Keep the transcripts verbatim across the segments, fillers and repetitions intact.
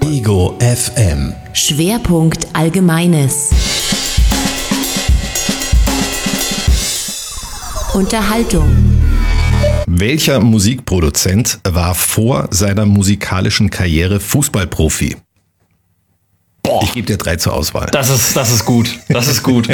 Ego F M. Schwerpunkt Allgemeines. Unterhaltung. Welcher Musikproduzent war vor seiner musikalischen Karriere Fußballprofi? Boah, Ich gebe dir drei zur Auswahl. das ist, das ist gut. Das ist gut.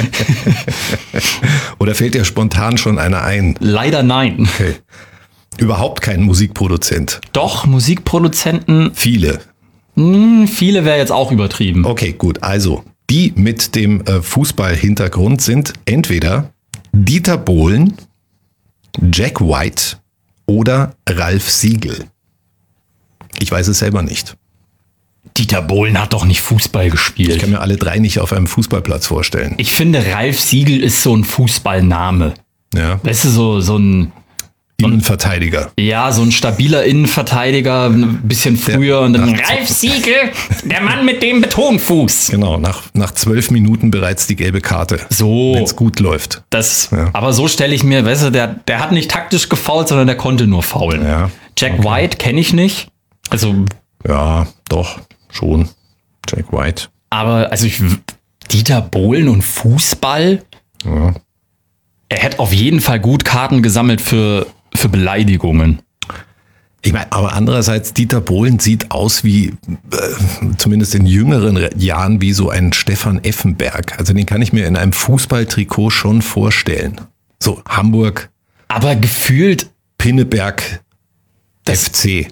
Oder fällt dir spontan schon einer ein? Leider nein. Okay. Überhaupt kein Musikproduzent. Doch, Musikproduzenten, Viele. mh, viele wäre jetzt auch übertrieben. Okay, gut. Also, die mit dem äh, Fußballhintergrund sind entweder Dieter Bohlen, Jack White oder Ralf Siegel. Ich weiß es selber nicht. Dieter Bohlen hat doch nicht Fußball Ich gespielt. kann mir alle drei nicht auf einem Fußballplatz vorstellen. Ich finde, Ralf Siegel ist so ein Fußballname. Ja. Weißt du, so, so ein, Innenverteidiger. ja, so ein stabiler Innenverteidiger, ein bisschen früher und dann nach- Ralf Siegel, der Mann mit dem Betonfuß. Genau, nach, nach zwölf Minuten bereits die gelbe Karte. So. Wenn es gut läuft. Das, Ja. aber so stelle ich mir, weißt du, der, der hat nicht taktisch gefoult, sondern der konnte nur faulen. Ja. Jack White kenne ich nicht. Also, Ja, doch, schon. Jack White. aber, also ich, Dieter Bohlen und Fußball, Ja. er hätte auf jeden Fall gut Karten gesammelt für, für Beleidigungen. Ich meine, aber andererseits, Dieter Bohlen sieht aus wie, äh, zumindest in jüngeren Jahren, wie so ein Stefan Effenberg. Also den kann ich mir in einem Fußballtrikot schon vorstellen. So, Hamburg, Aber gefühlt, Pinneberg, Das- F C.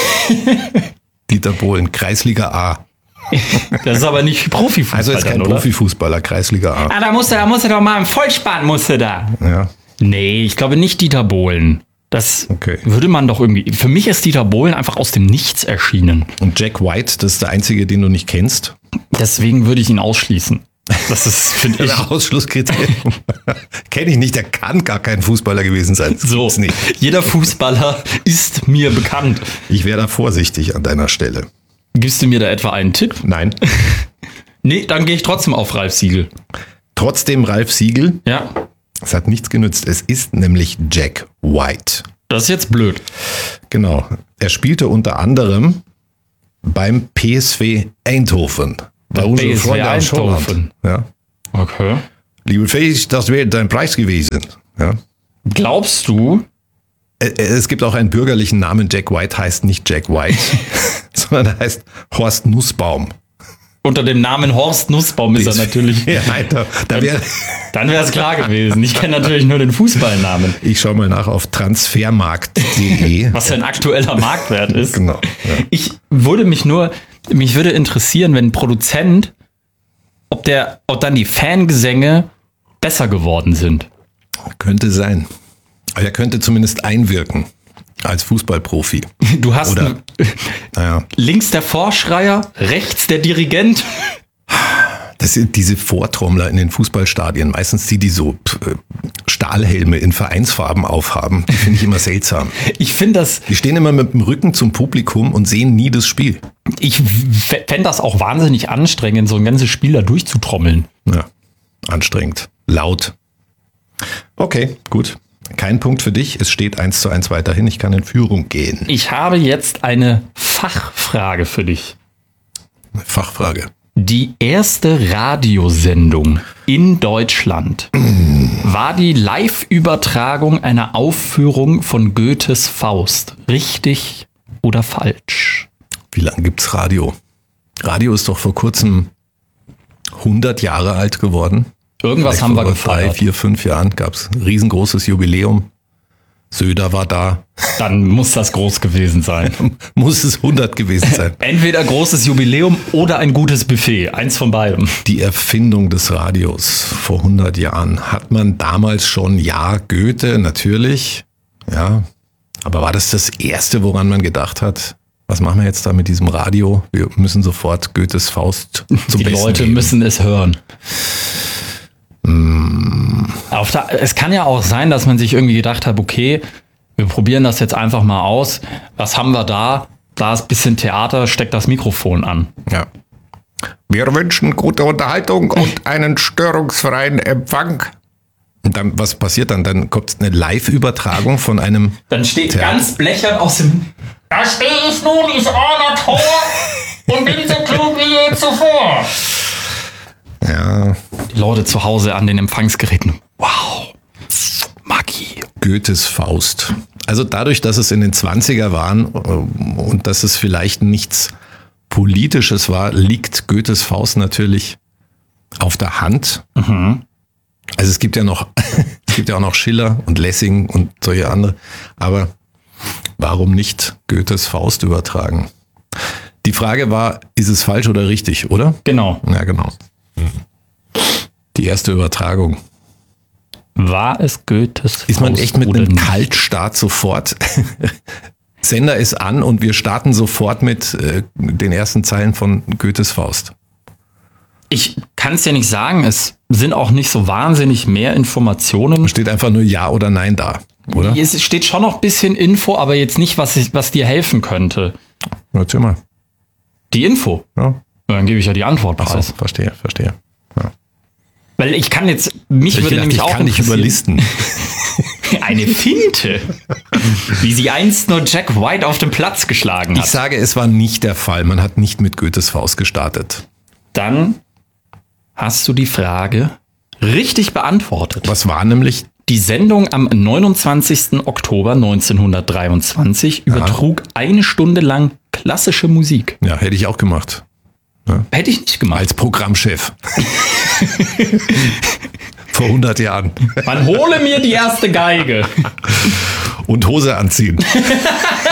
Dieter Bohlen, Kreisliga A. das ist aber nicht Profifußball. Also ist kein dann, oder? Profifußballer, Kreisliga A. Ah, da musste, da musste doch mal im Vollspann, musste da. Ja. Nee, ich glaube nicht Dieter Bohlen. Das Okay. würde man doch irgendwie. Für mich ist Dieter Bohlen einfach aus dem Nichts erschienen. Und Jack White, das ist der einzige, den du nicht kennst. Deswegen würde ich ihn ausschließen. Das ist, finde ich. Ein Ausschlusskriterium. Kenne ich nicht, der kann gar kein Fußballer gewesen sein. Das So, gibt's nicht. jeder Fußballer ist mir bekannt. Ich wäre da vorsichtig an deiner Stelle. Gibst du mir da etwa einen Tipp? Nein. Nee, dann gehe ich trotzdem auf Ralf Siegel. Trotzdem Ralf Siegel. Ja, Es hat nichts genützt. Es ist nämlich Jack White. das ist jetzt blöd. Genau. Er spielte unter anderem beim P S V Eindhoven. Bei unseren P S V Freunden aus Eindhoven. Holland. Ja. Okay. Liebe Felix, das wäre dein Preis gewesen. Ja. Glaubst du, Ä- Es gibt auch einen bürgerlichen Namen. Jack White heißt nicht Jack White, sondern er heißt Horst Nussbaum. unter dem Namen Horst Nussbaum ist er natürlich. Ja, Alter, da wär, Dann wäre es klar gewesen. Ich kenne natürlich nur den Fußballnamen. ich schaue mal nach auf transfermarkt punkt de. Was sein aktueller Marktwert ist. Genau. Ja. Ich würde mich nur, mich würde interessieren, wenn ein Produzent, ob der, ob dann die Fangesänge besser geworden sind. Könnte sein. Aber er könnte zumindest einwirken als Fußballprofi. Du hast Oder- einen- Naja, links der Vorschreier, rechts der Dirigent. das sind diese Vortrommler in den Fußballstadien. Meistens die, die so äh, Stahlhelme in Vereinsfarben aufhaben. Die finde ich immer seltsam. Ich finde das, Die stehen immer mit dem Rücken zum Publikum und sehen nie das Spiel. ich fände das auch wahnsinnig anstrengend, so ein ganzes Spiel da durchzutrommeln. Ja, anstrengend. Laut. Okay, gut. Kein Punkt für dich. Es steht eins zu eins weiterhin. Ich kann in Führung gehen. Ich habe jetzt eine Fachfrage für dich. Fachfrage. Die erste Radiosendung in Deutschland war die Live-Übertragung einer Aufführung von Goethes Faust. Richtig oder falsch? Wie lange gibt's Radio? Radio ist doch vor kurzem hundert Jahre alt geworden. Irgendwas Vielleicht haben wir vor gefeiert. Drei, vier, fünf Jahren gab's ein riesengroßes Jubiläum. Söder war da. Dann muss das groß gewesen sein. Muss es hundert gewesen sein. Entweder großes Jubiläum oder ein gutes Buffet. Eins von beidem. Die Erfindung des Radios vor hundert Jahren. Hat man damals schon, ja, Goethe, natürlich. Ja. Aber war das das Erste, woran man gedacht hat? Was machen wir jetzt da mit diesem Radio? Wir müssen sofort Goethes Faust zum Die Besten Leute geben. müssen es hören. Auf der, es kann ja auch sein, dass man sich irgendwie gedacht hat, okay, wir probieren das jetzt einfach mal aus. Was haben wir da? Da ist ein bisschen Theater, steckt das Mikrofon an. Ja. Wir wünschen gute Unterhaltung und einen störungsfreien Empfang. Und dann, was passiert dann? Dann kommt eine Live-Übertragung von einem. Dann steht Theater. ganz blechern aus dem... Da stehe ich nun, ich Orner Tor, Jahre zuvor. Ja, Die Leute zu Hause an den Empfangsgeräten. Wow. Magie. Goethes Faust. Also dadurch, dass es in den zwanziger waren und dass es vielleicht nichts Politisches war, liegt Goethes Faust natürlich auf der Hand. Mhm. Also es gibt ja noch, es gibt ja auch noch Schiller und Lessing und solche andere. Aber warum nicht Goethes Faust übertragen? Die Frage war, ist es falsch oder richtig, oder? Genau. Ja, genau. Die erste Übertragung. War es Goethes Faust? Ist man echt mit oder einem nicht? Kaltstart sofort? Sender ist an und wir starten sofort mit äh, den ersten Zeilen von Goethes Faust. Ich kann es ja nicht sagen. Es sind auch nicht so wahnsinnig mehr Informationen. Steht einfach nur Ja oder Nein da, oder? Es steht schon noch ein bisschen Info, aber jetzt nicht, was, ich, was dir helfen könnte. Erzähl mal. Die Info. Ja. Dann gebe ich ja die Antwort Ach so, preis. verstehe, verstehe. Ja. Weil ich kann jetzt, mich Ich würde dachte, nämlich ich auch kann nicht interessieren- überlisten. Eine Finte, wie sie einst nur Jack White auf den Platz geschlagen Ich hat. sage, es war nicht der Fall. Man hat nicht mit Goethes Faust gestartet. Dann hast du die Frage richtig beantwortet. Was war nämlich? Die Sendung am neunundzwanzigsten Oktober neunzehnhundertdreiundzwanzig übertrug eine Stunde lang klassische Musik. Ja, hätte ich auch gemacht. Hätte ich nicht gemacht. Als Programmchef. Vor hundert Jahren. Man hole mir die erste Geige. Und Hose anziehen.